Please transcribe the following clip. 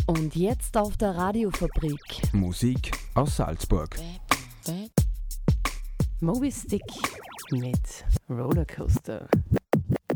Und jetzt auf der Radiofabrik. Musik aus Salzburg. Moby Stick mit Rollercoaster.